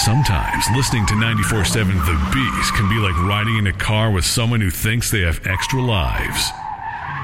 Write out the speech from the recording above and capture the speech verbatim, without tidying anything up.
Sometimes listening to ninety-four point seven The Beast can be like riding in a car with someone who thinks they have extra lives.